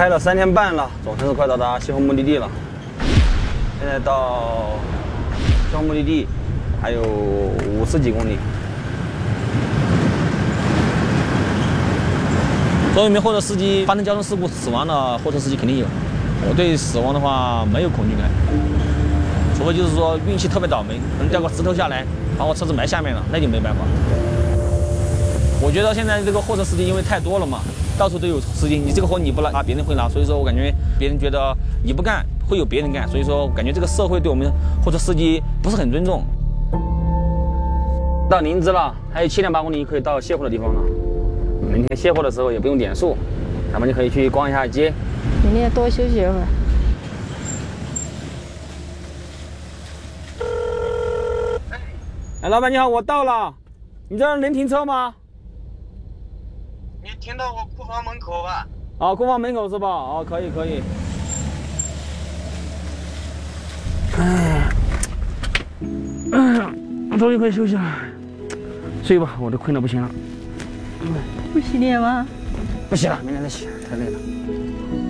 开了3天半了，总算是快到达西红目的地了。现在到西红目的地还有50几公里。作为一名货车司机，发生交通事故死亡的货车司机肯定有。我对死亡的话没有恐惧感，除非就是说运气特别倒霉，可能掉个石头下来把我车子埋下面了，那就没办法。我觉得现在这个货车司机因为太多了嘛，到处都有司机，你这个活你不拿，别人会拿，所以说我感觉别人觉得你不干会有别人干，所以说我感觉这个社会对我们货车司机不是很尊重。到林芝了，还有7.8公里可以到卸货的地方了。明天卸货的时候也不用点数，咱们就可以去逛一下街。 明天多休息一会儿。 哎，老板你好，我到了，你这儿能停车吗？ 你停到我库房门口吧。 哦，库房门口是吧？哦，可以。我终于可以休息了，睡吧，我都困得不行了。 不洗脸吗？ 不洗了，明天再洗，太累了。